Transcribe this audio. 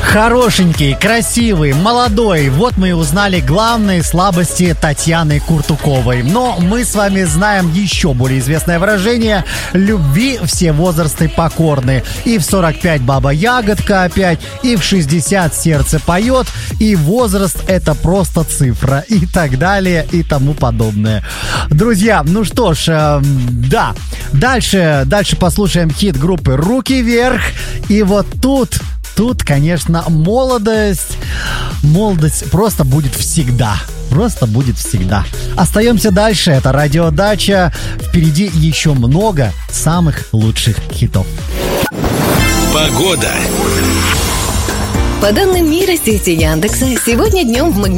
Хорошенький, красивый, молодой. Вот мы и узнали главные слабости Татьяны Куртуковой. Но мы с вами знаем еще более известное выражение: любви все возрасты покорны. И в 45 баба ягодка опять, и в 60 сердце поет, и возраст это просто цифра, и так далее, и тому подобное. Друзья, ну что ж, да, дальше послушаем хит группы «Руки вверх». И вот тут, конечно, молодость просто будет всегда. Просто будет всегда. Остаемся дальше. Это Радио Дача. Впереди еще много самых лучших хитов. Погода. По данным нейросети Яндекса, сегодня днем в